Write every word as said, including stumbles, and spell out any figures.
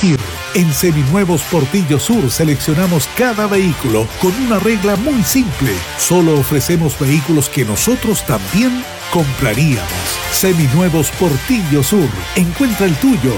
elegir. En Seminuevos Portillo Sur seleccionamos cada vehículo con una regla muy simple. Solo ofrecemos vehículos que nosotros también compraríamos. Seminuevos Portillo Sur. Encuentra el tuyo